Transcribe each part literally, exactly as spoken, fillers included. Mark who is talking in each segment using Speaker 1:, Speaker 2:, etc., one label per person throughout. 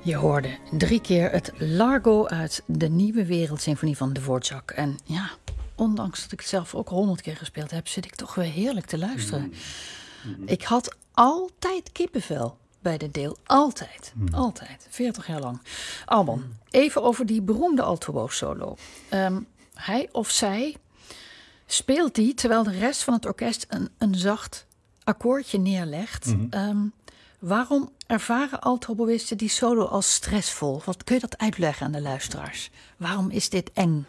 Speaker 1: Je hoorde drie keer het Largo uit de Nieuwe Wereldsymfonie van Dvorak. En ja, ondanks dat ik het zelf ook honderd keer gespeeld heb, zit ik toch weer heerlijk te luisteren. Mm-hmm. Ik had altijd kippenvel bij dit deel. Altijd. Mm. Altijd. veertig jaar lang. Alban, mm. even over die beroemde alto-solo. Um, hij of zij speelt die terwijl de rest van het orkest een, een zacht akkoordje neerlegt. Mm-hmm. Um, waarom ervaren altoboïsten die solo als stressvol? Wat kun je dat uitleggen aan de luisteraars? Waarom is dit eng?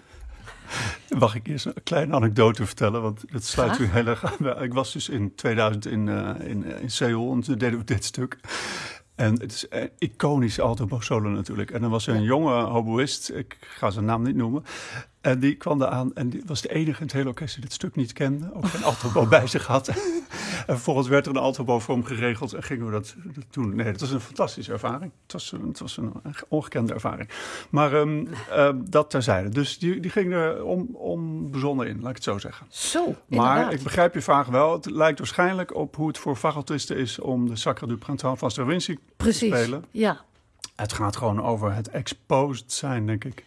Speaker 2: Mag ik eerst een kleine anekdote vertellen? Want het sluit u heel erg aan. Ik was dus in tweeduizend in, uh, in, in Seoul en toen deden we dit stuk. En het is een iconische alto-solo natuurlijk. En er was een ja. jonge hoboïst, ik ga zijn naam niet noemen. En die kwam daar aan en die was de enige in het hele orkest die dit stuk niet kende. Ook geen altobo bij zich had. En vervolgens werd er een altobo voor hem geregeld en gingen we dat, dat doen. Nee, het was een fantastische ervaring. Het was, het was een ongekende ervaring. Maar um, uh, dat terzijde. Dus die, die ging er on, onbezonnen in, laat ik het zo zeggen.
Speaker 1: Zo,
Speaker 2: maar
Speaker 1: inderdaad.
Speaker 2: Ik begrijp je vraag wel. Het lijkt waarschijnlijk op hoe het voor fagotisten is om de Sacre du Printemps van Stravinsky
Speaker 1: Precies,
Speaker 2: te spelen.
Speaker 1: Ja.
Speaker 2: Het gaat gewoon over het exposed zijn, denk ik.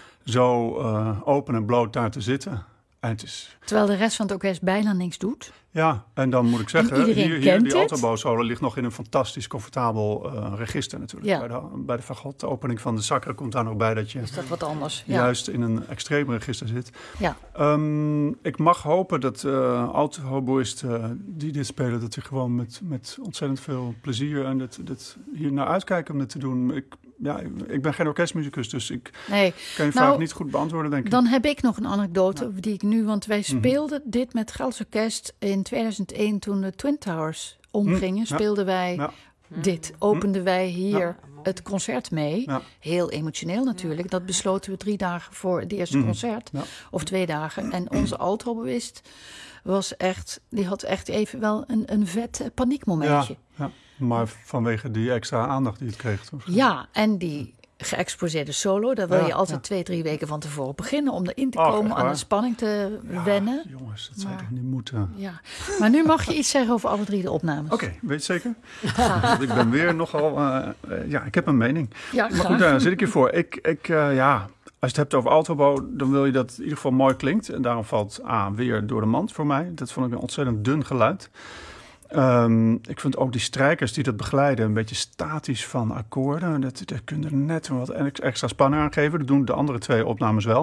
Speaker 2: Zo uh, open en bloot daar te zitten. En het is...
Speaker 1: Terwijl de rest van het orkest bijna niks doet.
Speaker 2: Ja, en dan moet ik zeggen, hier, hier die
Speaker 1: het.
Speaker 2: alto-solo ligt nog in een fantastisch comfortabel uh, register natuurlijk. Ja. Bij de, bij de fagot-opening van de Sacre komt daar nog bij dat je
Speaker 1: is dat wat anders? Ja.
Speaker 2: juist in een extreem register zit.
Speaker 1: Ja.
Speaker 2: Um, ik mag hopen dat uh, alto-hoboïsten uh, die dit spelen, dat die gewoon met, met ontzettend veel plezier en dit, dit hier naar uitkijken om dit te doen. Ik, ja, ik ben geen orkestmuzikus, dus ik
Speaker 1: nee.
Speaker 2: kan je
Speaker 1: nou,
Speaker 2: vraag niet goed beantwoorden, denk ik.
Speaker 1: Dan heb ik nog een anekdote
Speaker 2: ja.
Speaker 1: die ik nu, want wij speelden mm-hmm. dit met Gelds Orkest in tweeduizend één toen de Twin Towers omgingen. Mm, speelden ja. wij ja. dit, openden wij hier ja. het concert mee. Ja. Heel emotioneel natuurlijk. Dat besloten we drie dagen voor het eerste mm. concert. Ja. Of twee dagen. En onze altoboïst was echt, die had echt even wel een, een vet paniekmomentje.
Speaker 2: Ja, ja. Maar vanwege die extra aandacht die het kreeg.
Speaker 1: Ja, en die geëxposeerde solo, daar wil ja, je altijd ja. twee, drie weken van tevoren beginnen om erin te oh, komen, aan de spanning te ja, wennen.
Speaker 2: Jongens, dat zou toch niet moeten.
Speaker 1: Ja. Maar nu mag je iets zeggen over alle drie de opnames.
Speaker 2: Oké, okay, weet je zeker? Want ik ben weer nogal, uh, uh, ja, ik heb een mening.
Speaker 1: Ja,
Speaker 2: maar goed, daar zit ik hiervoor. Ik, ik uh, ja, als je het hebt over altobo, dan wil je dat het in ieder geval mooi klinkt. En daarom valt A, weer door de mand voor mij. Dat vond ik een ontzettend dun geluid. Um, ik vind ook die strijkers die dat begeleiden een beetje statisch van akkoorden. Dat, dat kunnen er net wat extra spanning aan geven. Dat doen de andere twee opnames wel.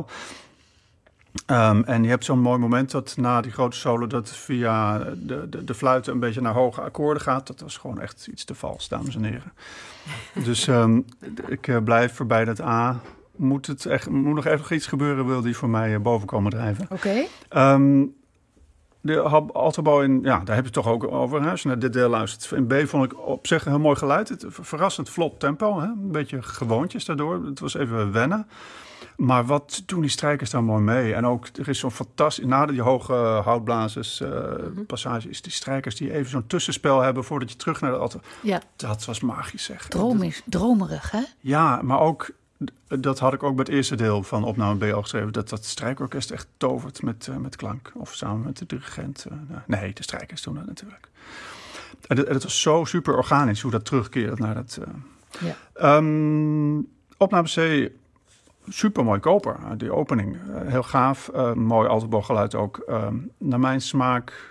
Speaker 2: Um, en je hebt zo'n mooi moment dat na die grote solo dat via de, de, de fluiten een beetje naar hoge akkoorden gaat. Dat was gewoon echt iets te vals, dames en heren. Dus um, ik uh, blijf voorbij dat A. Moet, het echt, moet nog even iets gebeuren, wil die voor mij uh, boven komen drijven.
Speaker 1: Oké. Okay.
Speaker 2: Um, De altobo in, ja, daar heb je het toch ook over. Hè? Als je naar dit deel luistert. In B vond ik op zich een heel mooi geluid. Het verrassend vlot tempo. Hè? Een beetje gewoontjes daardoor. Het was even wennen. Maar wat doen die strijkers daar mooi mee? En ook, er is zo'n fantastisch... Na die hoge houtblazers uh, mm-hmm. passage... is die strijkers die even zo'n tussenspel hebben... voordat je terug naar de alto...
Speaker 1: Ja.
Speaker 2: Dat was magisch, zeg.
Speaker 1: Dromisch, dromerig, hè?
Speaker 2: Ja, maar ook... Dat had ik ook bij het eerste deel van opname B al geschreven. Dat dat strijkorkest echt tovert met, uh, met klank. Of samen met de dirigent. Uh, nee, de strijkers doen dat natuurlijk. En het, het was zo super organisch hoe dat terugkeert naar dat... Uh. Ja. Um, opname C, super mooi koper. Uh, die opening, uh, heel gaaf. Uh, mooi altobo geluid ook. Uh, naar mijn smaak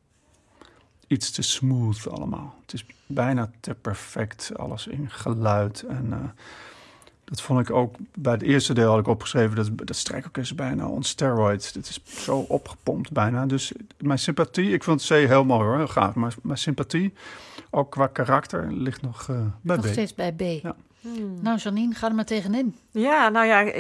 Speaker 2: iets te smooth allemaal. Het is bijna te perfect. Alles in geluid en... Uh, Dat vond ik ook bij het eerste deel had ik opgeschreven. Dat, dat strijkorkest is bijna on steroids. Dit is zo opgepompt bijna. Dus mijn sympathie, ik vond het C heel mooi hoor, heel gaaf. Maar mijn sympathie, ook qua karakter, ligt nog uh, bij
Speaker 1: nog
Speaker 2: B.
Speaker 1: Nog steeds bij B.
Speaker 2: Ja.
Speaker 1: Hmm. Nou Janine, ga er maar tegenin.
Speaker 3: Ja, nou ja...